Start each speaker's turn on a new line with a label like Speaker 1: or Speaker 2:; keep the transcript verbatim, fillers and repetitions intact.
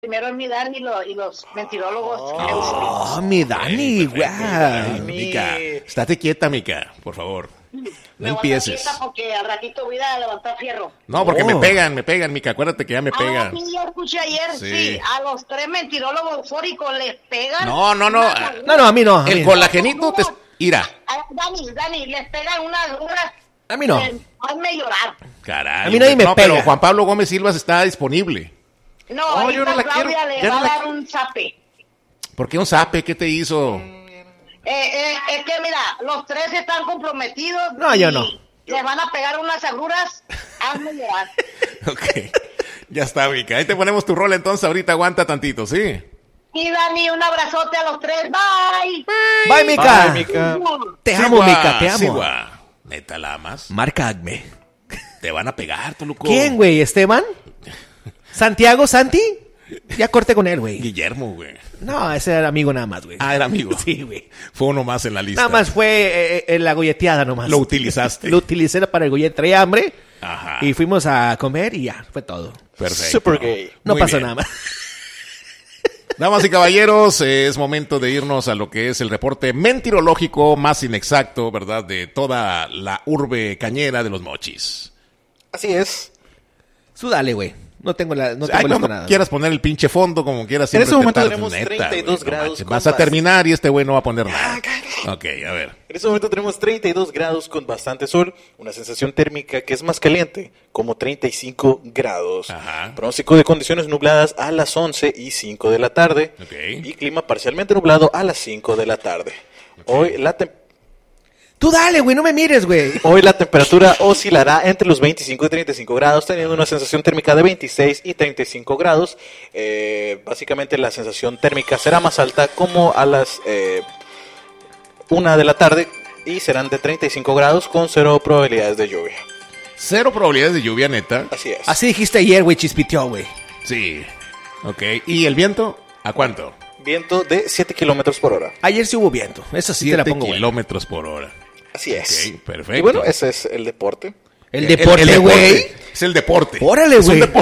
Speaker 1: Primero es mi Dani y, lo, y los mentirólogos.
Speaker 2: Oh, oh mi Dani, güey. Wow.
Speaker 3: Mica, estate quieta, Mica, por favor. No
Speaker 1: me
Speaker 3: empieces.
Speaker 1: Voy a porque al ratito voy a levantar fierro.
Speaker 3: No, porque
Speaker 2: Oh.
Speaker 3: me pegan, me pegan, Mica. Acuérdate que ya me
Speaker 1: Ah,
Speaker 3: pegan.
Speaker 1: sí, yo escuché ayer,
Speaker 3: Sí.
Speaker 1: sí. A los tres mentirólogos eufóricos les pegan.
Speaker 3: No, no, no.
Speaker 2: No, no, a mí no. A mí,
Speaker 3: El colagenito te... Ira.
Speaker 1: Ah, Dani, Dani, les pegan unas... unas
Speaker 2: a mí no.
Speaker 1: eh, hazme llorar.
Speaker 3: Caray.
Speaker 2: A mí nadie me
Speaker 3: no,
Speaker 2: pega.
Speaker 3: pero Juan Pablo Gómez Silvas está disponible.
Speaker 1: No,
Speaker 3: Oh,
Speaker 1: ahorita
Speaker 3: yo no la
Speaker 1: Claudia
Speaker 3: quiero,
Speaker 1: le
Speaker 3: ya
Speaker 1: va
Speaker 3: no
Speaker 1: a
Speaker 3: la
Speaker 1: dar un zape.
Speaker 3: ¿Por qué un zape? ¿Qué te hizo?
Speaker 1: Eh, eh, es que mira, los tres están comprometidos.
Speaker 2: No, yo
Speaker 1: y
Speaker 2: no.
Speaker 1: Les van a pegar unas agruras. Hazme llorar.
Speaker 3: Ok. Ya está, Mica. Ahí te ponemos tu rol entonces. Ahorita aguanta tantito, ¿sí?
Speaker 1: Y Dani, un abrazote a los tres. Bye.
Speaker 2: Bye, Mica.
Speaker 4: Bye, Mica.
Speaker 2: Te
Speaker 3: Sí,
Speaker 2: amo,
Speaker 3: gua,
Speaker 2: Mica, te amo.
Speaker 3: sí, gua. ¿Neta la amas?
Speaker 2: Marca Acme.
Speaker 3: Te van a pegar, Toluco.
Speaker 2: ¿Quién, güey? ¿Esteban? ¿Santiago, Santi? Ya corté con él, güey.
Speaker 3: Guillermo, güey.
Speaker 2: No, ese era amigo nada más, güey.
Speaker 3: Ah, era amigo.
Speaker 2: Sí, güey.
Speaker 3: Fue uno más en la lista.
Speaker 2: Nada más fue eh, eh, la golleteada nomás.
Speaker 3: Lo utilizaste.
Speaker 2: Lo utilicé para el gollete. Traía hambre.
Speaker 3: Ajá.
Speaker 2: Y fuimos a comer y ya, fue todo.
Speaker 3: Perfecto.
Speaker 4: Super gay.
Speaker 2: No
Speaker 3: Muy
Speaker 2: pasó
Speaker 3: bien.
Speaker 2: nada más.
Speaker 3: Damas y caballeros, eh, es momento de irnos a lo que es el reporte mentirológico más inexacto, ¿verdad? De toda la urbe cañera de los mochis.
Speaker 4: Así es.
Speaker 2: Súdale, güey. No tengo la, no
Speaker 3: Ay,
Speaker 2: tengo
Speaker 3: no,
Speaker 2: listo
Speaker 3: no
Speaker 2: nada.
Speaker 3: quieras poner el pinche fondo como quieras.
Speaker 4: En
Speaker 3: siempre
Speaker 4: este momento
Speaker 3: te
Speaker 4: tenemos
Speaker 3: tardas,
Speaker 4: treinta y dos
Speaker 3: güey, no
Speaker 4: grados
Speaker 3: manches.
Speaker 4: con
Speaker 3: Vas a
Speaker 4: base.
Speaker 3: terminar y este güey no va a poner
Speaker 4: Ya,
Speaker 3: nada.
Speaker 4: cállate.
Speaker 3: Ok, a ver.
Speaker 4: En este momento tenemos treinta y dos grados con bastante sol, una sensación térmica que es más caliente, como treinta y cinco grados.
Speaker 3: Ajá.
Speaker 4: Pronóstico de condiciones nubladas a las once y cinco de la tarde.
Speaker 3: Ok.
Speaker 4: Y clima parcialmente nublado a las cinco de la tarde. Hoy la tem-
Speaker 2: Tú dale, güey, no me mires, güey.
Speaker 4: Hoy la temperatura oscilará entre los veinticinco y treinta y cinco grados, teniendo una sensación térmica de veintiséis y treinta y cinco grados. Eh, básicamente la sensación térmica será más alta como a las eh, una de la tarde y serán de treinta y cinco grados con cero probabilidades de lluvia.
Speaker 3: Cero probabilidades de lluvia, neta.
Speaker 4: Así es.
Speaker 2: Así dijiste ayer, güey, chispiteó, güey.
Speaker 3: Sí. Ok. ¿Y el viento? ¿A cuánto?
Speaker 4: Viento de siete kilómetros por hora.
Speaker 2: Ayer sí hubo viento. Eso sí te la
Speaker 3: Siete
Speaker 2: pongo, güey.
Speaker 3: kilómetros por hora.
Speaker 4: Así es.
Speaker 3: Ok, perfecto.
Speaker 4: Y bueno, ese es el deporte.
Speaker 2: El
Speaker 3: El- el
Speaker 2: deporte,
Speaker 3: deporte.
Speaker 2: güey.
Speaker 3: Es el deporte.
Speaker 2: Órale,
Speaker 3: Es un
Speaker 2: güey.
Speaker 3: deporte.